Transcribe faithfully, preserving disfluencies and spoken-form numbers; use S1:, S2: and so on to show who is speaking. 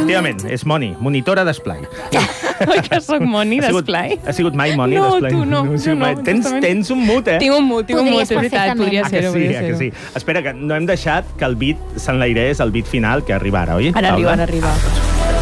S1: Efectivament, és Moni, monitora d'esplai.
S2: Oi que soc Moni d'esplai?
S1: Ha sigut mai Moni
S2: No,
S1: d'esplai?
S2: tu no,
S1: no,
S2: no, no,
S1: tens,
S2: justament.
S1: tens un mut, eh?
S2: Tinc un mut, tinc un
S3: Podries
S2: mut, és veritat,
S3: perfectament.
S2: podria
S1: Ah, que
S2: ser-ho,
S1: sí,
S2: podria
S1: ah, que
S2: ser-ho.
S1: sí. Espera, que no hem deixat que el beat s'enlairés, el beat final, que arriba ara, oi?
S2: Ara arriba,
S1: Paula?
S2: ara arriba.
S1: Ah, doncs,